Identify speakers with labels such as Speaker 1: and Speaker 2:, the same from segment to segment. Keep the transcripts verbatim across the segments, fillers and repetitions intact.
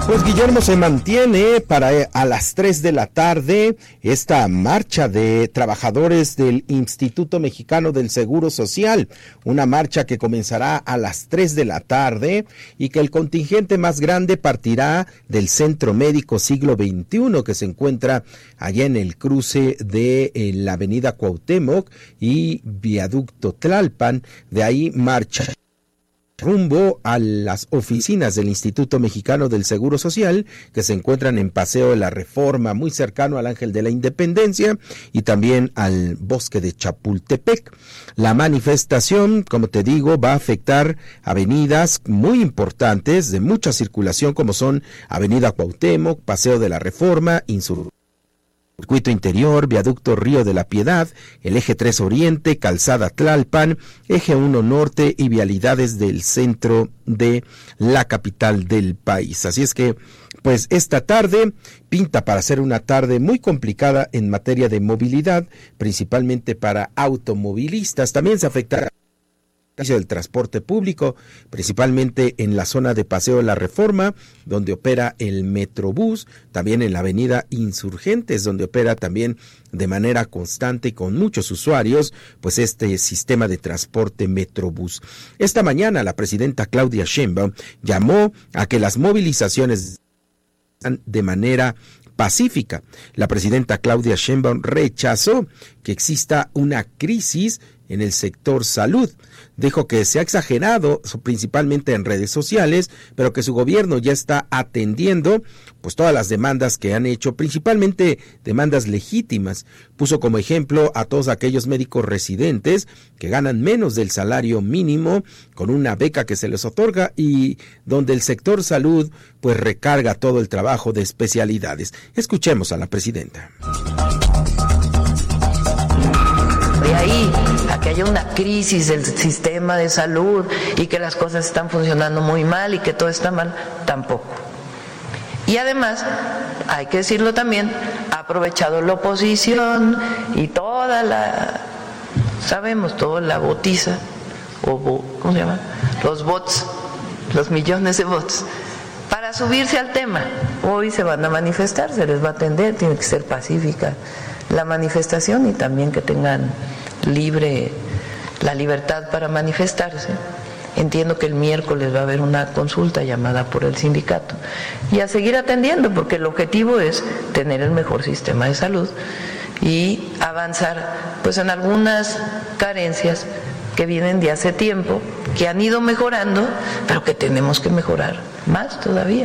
Speaker 1: Pues Guillermo, se mantiene para a las tres de la tarde esta marcha de trabajadores del Instituto Mexicano del Seguro Social, una marcha que comenzará a las tres de la tarde y que el contingente más grande partirá del Centro Médico Siglo veintiuno, que se encuentra allá en el cruce de eh, la avenida Cuauhtémoc y Viaducto Tlalpan. De ahí marcha rumbo a las oficinas del Instituto Mexicano del Seguro Social, que se encuentran en Paseo de la Reforma, muy cercano al Ángel de la Independencia y también al Bosque de Chapultepec. La manifestación, como te digo, va a afectar avenidas muy importantes de mucha circulación, como son Avenida Cuauhtémoc, Paseo de la Reforma, Insurgentes, Circuito Interior, Viaducto Río de la Piedad, el Eje tres Oriente, Calzada Tlalpan, Eje uno Norte y vialidades del centro de la capital del país. Así es que, pues esta tarde pinta para ser una tarde muy complicada en materia de movilidad, principalmente para automovilistas. También se afectará del transporte público, principalmente en la zona de Paseo de la Reforma, donde opera el Metrobús, también en la avenida Insurgentes, donde opera también de manera constante y con muchos usuarios, pues este sistema de transporte Metrobús. Esta mañana la presidenta Claudia Sheinbaum llamó a que las movilizaciones de manera pacífica. La presidenta Claudia Sheinbaum rechazó que exista una crisis en el sector salud. Dijo que se ha exagerado principalmente en redes sociales, pero que su gobierno ya está atendiendo pues todas las demandas que han hecho, principalmente demandas legítimas. Puso como ejemplo a todos aquellos médicos residentes que ganan menos del salario mínimo con una beca que se les otorga y donde el sector salud pues recarga todo el trabajo de especialidades. Escuchemos a la presidenta.
Speaker 2: De ahí a que haya una crisis del sistema de salud y que las cosas están funcionando muy mal y que todo está mal, tampoco. Y además, hay que decirlo también, ha aprovechado la oposición y toda la, sabemos, toda la botiza, o bo, ¿cómo se llama? Los bots, los millones de bots, para subirse al tema. Hoy se van a manifestar, se les va a atender, tiene que ser pacífica la manifestación y también que tengan libre la libertad para manifestarse. Entiendo que el miércoles va a haber una consulta llamada por el sindicato y a seguir atendiendo, porque el objetivo es tener el mejor sistema de salud y avanzar pues en algunas carencias que vienen de hace tiempo, que han ido mejorando, pero que tenemos que mejorar más todavía.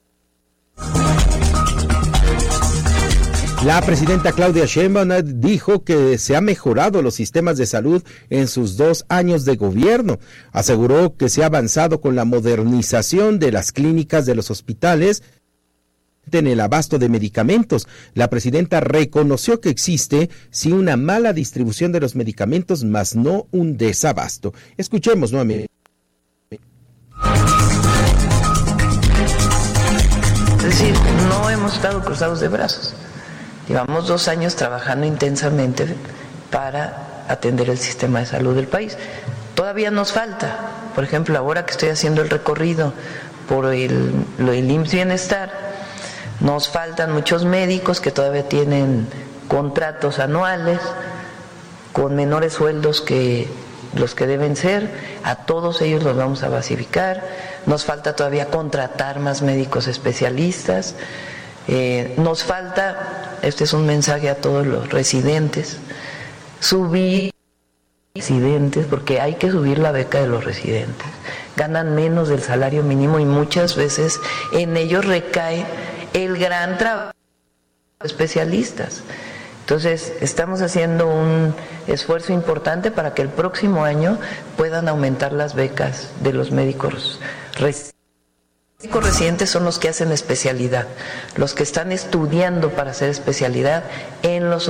Speaker 1: La presidenta Claudia Sheinbaum dijo que se han mejorado los sistemas de salud en sus dos años de gobierno. Aseguró que se ha avanzado con la modernización de las clínicas de los hospitales en el abasto de medicamentos. La presidenta reconoció que existe sí una mala distribución de los medicamentos, más no un desabasto. Escuchemos nuevamente.
Speaker 2: Es decir, no hemos estado cruzados de brazos. Llevamos dos años trabajando intensamente para atender el sistema de salud del país. Todavía nos falta, por ejemplo, ahora que estoy haciendo el recorrido por el, el I M S S Bienestar, nos faltan muchos médicos que todavía tienen contratos anuales con menores sueldos que los que deben ser. A todos ellos los vamos a basificar. Nos falta todavía contratar más médicos especialistas. Eh, nos falta, este es un mensaje a todos los residentes, subir residentes, porque hay que subir la beca de los residentes. Ganan menos del salario mínimo y muchas veces en ellos recae el gran trabajo de especialistas. Entonces, estamos haciendo un esfuerzo importante para que el próximo año puedan aumentar las becas de los médicos residentes. Los médicos residentes son los que hacen especialidad, los que están estudiando para hacer especialidad en los